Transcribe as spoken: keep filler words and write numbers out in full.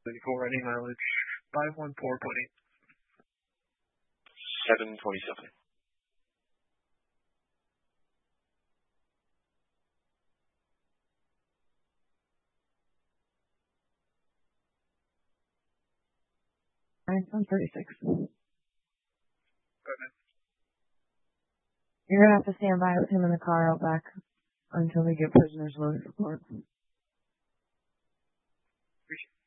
Vehicle running mileage five one four point eight. seven twenty-seven. Alright, seven thirty-six. Okay. You're gonna have to stand by with him in the car out back until we get prisoners loaded for court. Appreciate it.